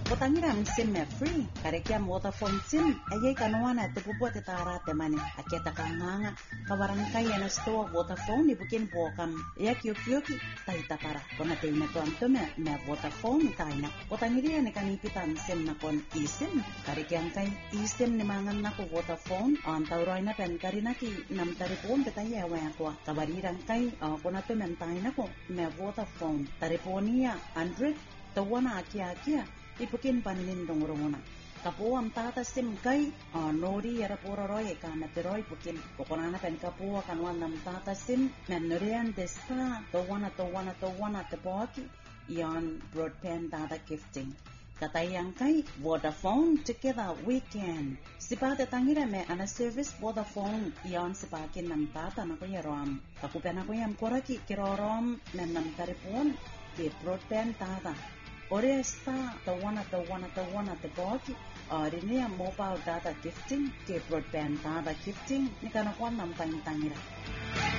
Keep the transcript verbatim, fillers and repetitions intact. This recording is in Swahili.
Potangira msim me free karekia Vodafone sim ayay kanuana te pupo te tara te mani aketa kanganga kabarangay na store Vodafone ibukin bokam yak yuk yuki taita para kona te ina to antome me Vodafone taina potangira ne kanipita msim na kon isim karekia kay isim ni mangan na ko Vodafone an tawroy na pen karina ki nam taripon betaya wa ko kabarirang kay kona to men taina ko me Vodafone tariponia one hundred tawana akia akia ipukin panin dongorongona kapo am tata sim kai nori yara pororoy ka meteroy pukin kokonana pen kapo kanwan nam tata sim menorian desta tawana tawana tawana tepoki yon broadband data gifting katayang kai Vodafone together we can sipate tangira me ana service Vodafone yon sipakin nam tata na ko yarom kakupena ko yam koraki kirorom men nam taripon be broadband data Ore esta tawana tawana tawana te boki rinia mobile data gifting ke broadband data gifting ni kana kwa nam tangira